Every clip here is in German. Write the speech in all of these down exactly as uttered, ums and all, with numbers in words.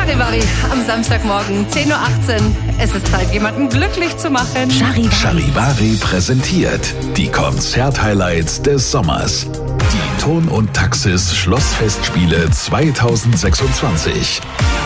Charivari am Samstagmorgen, zehn Uhr achtzehn. Es ist Zeit, jemanden glücklich zu machen. Charivari. Charivari präsentiert die Konzert-Highlights des Sommers. Die Ton und Taxis Schlossfestspiele zweitausendsechsundzwanzig.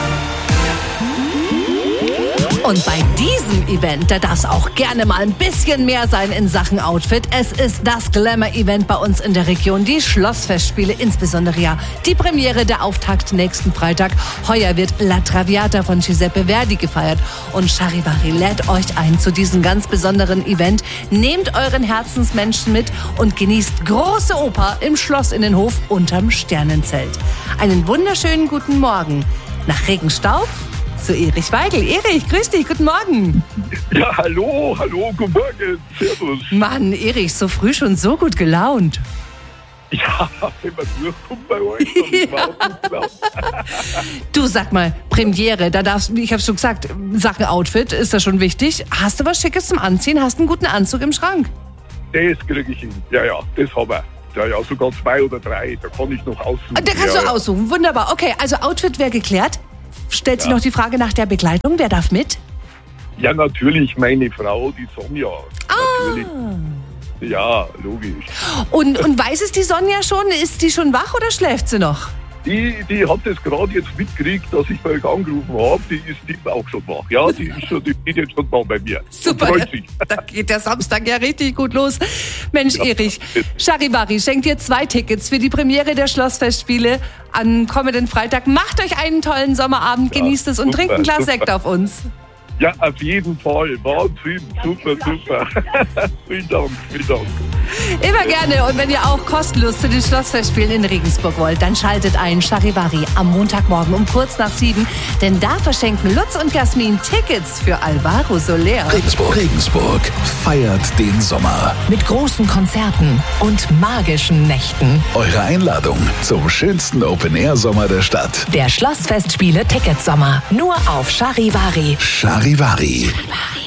Und bei diesem Event, da darf es auch gerne mal ein bisschen mehr sein in Sachen Outfit. Es ist das Glamour-Event bei uns in der Region, die Schlossfestspiele, insbesondere ja die Premiere, der Auftakt nächsten Freitag. Heuer wird La Traviata von Giuseppe Verdi gefeiert und Charivari lädt euch ein zu diesem ganz besonderen Event. Nehmt euren Herzensmenschen mit und genießt große Oper im Schloss Innenhof unterm Sternenzelt. Einen wunderschönen guten Morgen nach Regenstauf zu Erich Weigel. Erich, grüß dich, guten Morgen. Ja, hallo, hallo, guten Morgen, servus. Mann, Erich, so früh schon so gut gelaunt. Ja, wenn man durchkommt bei euch, dann ist man auch gut gelaunt. Du, sag mal, Premiere, da darfst du, ich hab's schon gesagt, Sachen Outfit ist da schon wichtig. Hast du was Schickes zum Anziehen? Hast du einen guten Anzug im Schrank? Das kriege ich hin, ja, ja, das haben wir. Ja, ja, sogar zwei oder drei, da kann ich noch aussuchen. Da kannst ja, du ja. aussuchen, wunderbar. Okay, also Outfit wäre geklärt. Stellt sich Ja. noch die Frage nach der Begleitung, wer darf mit? Ja, natürlich meine Frau, die Sonja. Ah. Natürlich. Ja, logisch. Und, und weiß es die Sonja schon? Ist die schon wach oder schläft sie noch? Die, die hat das gerade jetzt mitgekriegt, dass ich bei euch angerufen habe. Die ist die auch schon wach. Ja, die ist schon, die ist jetzt schon da bei mir. Super, Und freut sich. da geht der Samstag ja richtig gut los. Mensch, Erich, Charivari schenkt dir zwei Tickets für die Premiere der Schlossfestspiele am kommenden Freitag. Macht euch einen tollen Sommerabend, Ja, genießt es und super, trinkt ein Glas super. Sekt auf uns. Ja, auf jeden Fall. Wahnsinn. Super, super. Vielen Dank, vielen Dank. Immer gerne. Und wenn ihr auch kostenlos zu den Schlossfestspielen in Regensburg wollt, dann schaltet ein Charivari am Montagmorgen um kurz nach sieben. Denn da verschenken Lutz und Jasmin Tickets für Alvaro Soler. Regensburg. Regensburg feiert den Sommer. Mit großen Konzerten und magischen Nächten. Eure Einladung zum schönsten Open-Air-Sommer der Stadt. Der Schlossfestspiele Ticketsommer. Nur auf Charivari. Charivari. Charivari.